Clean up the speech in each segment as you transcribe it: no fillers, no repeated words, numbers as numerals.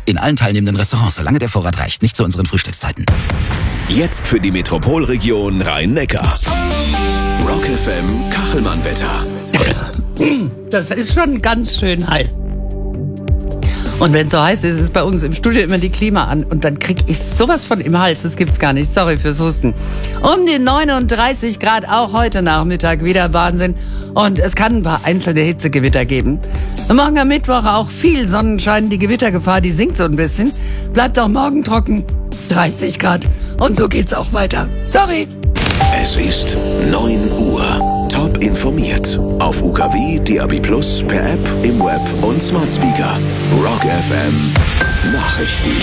In allen teilnehmenden Restaurants, solange der Vorrat reicht. Nicht zu unseren Frühstückszeiten. Jetzt für die Metropolregion Rhein-Neckar. Rock FM Kachelmann-Wetter. Das ist schon ganz schön heiß. Und wenn es so heiß ist, ist bei uns im Studio immer die Klima an. Und dann krieg ich sowas von im Hals. Das gibt's gar nicht. Sorry fürs Husten. Um die 39 Grad auch heute Nachmittag. Wieder Wahnsinn. Und es kann ein paar einzelne Hitzegewitter geben. Morgen am Mittwoch auch viel Sonnenschein. Die Gewittergefahr, die sinkt so ein bisschen. Bleibt auch morgen trocken. 30 Grad. Und so geht's auch weiter. Sorry. Es ist 9 Uhr. Top informiert. Auf UKW, DAB+, per App, im Web und Smart Speaker. Rock FM Nachrichten.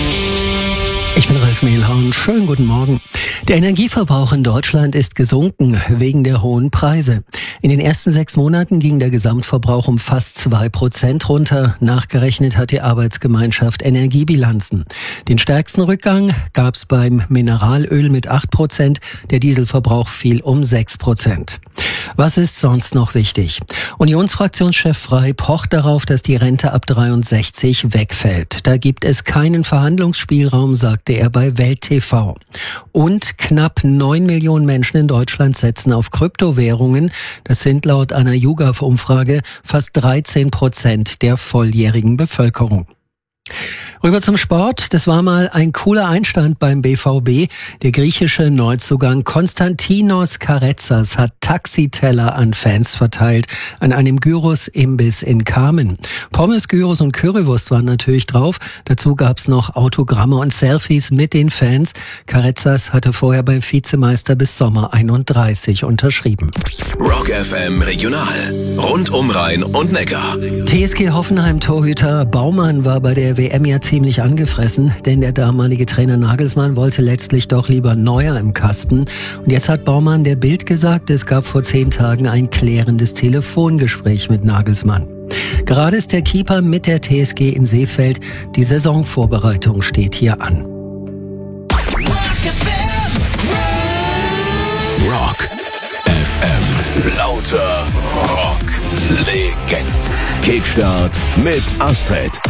Ich bin Ralf Mehlhorn. Schönen guten Morgen. Der Energieverbrauch in Deutschland ist gesunken wegen der hohen Preise. In den ersten 6 Monaten ging der Gesamtverbrauch um fast 2% runter. Nachgerechnet hat die Arbeitsgemeinschaft Energiebilanzen. Den stärksten Rückgang gab es beim Mineralöl mit 8%. Der Dieselverbrauch fiel um 6%. Was ist sonst noch wichtig? Unionsfraktionschef Frey pocht darauf, dass die Rente ab 63 wegfällt. Da gibt es keinen Verhandlungsspielraum, sagte er bei Welt TV. Und knapp 9 Millionen Menschen in Deutschland setzen auf Kryptowährungen. Das sind laut einer YouGov-Umfrage fast 13% der volljährigen Bevölkerung. Rüber zum Sport. Das war mal ein cooler Einstand beim BVB. Der griechische Neuzugang Konstantinos Karetzas hat Taxiteller an Fans verteilt an einem Gyros-Imbiss in Kamen. Pommes, Gyros und Currywurst waren natürlich drauf. Dazu gab's noch Autogramme und Selfies mit den Fans. Karetzas hatte vorher beim Vizemeister bis Sommer 31 unterschrieben. Rock FM Regional. Rund um Rhein und Neckar. TSG Hoffenheim-Torhüter Baumann war bei der WM ja ziemlich angefressen, denn der damalige Trainer Nagelsmann wollte letztlich doch lieber Neuer im Kasten. Und jetzt hat Baumann der Bild gesagt, es gab vor 10 Tagen ein klärendes Telefongespräch mit Nagelsmann. Gerade ist der Keeper mit der TSG in Seefeld. Die Saisonvorbereitung steht hier an. Rock FM. Lauter Rock-Legenden. Kickstart mit Astrid.